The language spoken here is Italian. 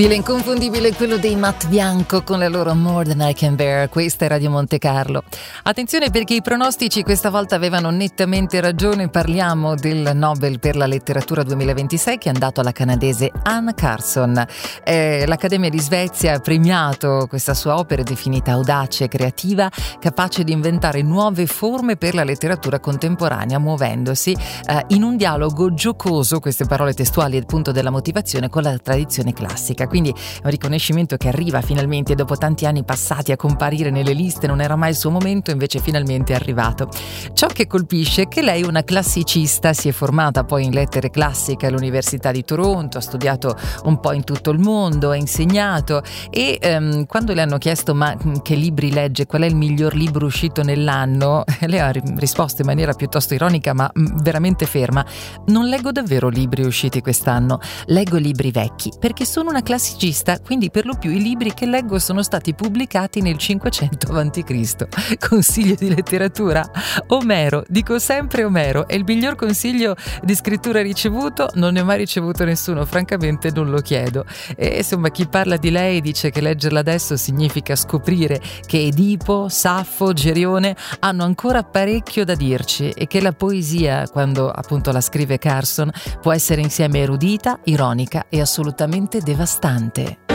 Stile inconfondibile quello dei Matt Bianco con la loro More Than I Can Bear. Questa è Radio Monte Carlo. Attenzione, perché i pronostici questa volta avevano nettamente ragione. Parliamo del Nobel per la letteratura 2026 che è andato alla canadese Anne Carson. L'Accademia di Svezia ha premiato questa sua opera definita audace e creativa, capace di inventare nuove forme per la letteratura contemporanea, muovendosi in un dialogo giocoso, queste parole testuali appunto della motivazione, con la tradizione classica. Quindi è un riconoscimento che arriva finalmente dopo tanti anni passati a comparire nelle liste. Non era mai il suo momento, invece finalmente è arrivato. Ciò che colpisce è che lei è una classicista, si è formata poi in lettere classiche all'Università di Toronto, ha studiato un po' in tutto il mondo, ha insegnato e quando le hanno chiesto ma che libri legge, qual è il miglior libro uscito nell'anno, lei ha risposto in maniera piuttosto ironica ma veramente ferma: non leggo davvero libri usciti quest'anno, leggo libri vecchi perché sono una classicista, quindi per lo più i libri che leggo sono stati pubblicati nel 500 a.C. Consiglio di letteratura? Omero, dico sempre Omero, è il miglior consiglio di scrittura ricevuto, non ne ho mai ricevuto nessuno, francamente non lo chiedo. E insomma, chi parla di lei dice che leggerla adesso significa scoprire che Edipo, Saffo, Gerione hanno ancora parecchio da dirci e che la poesia, quando appunto la scrive Carson, può essere insieme erudita, ironica e assolutamente devastante.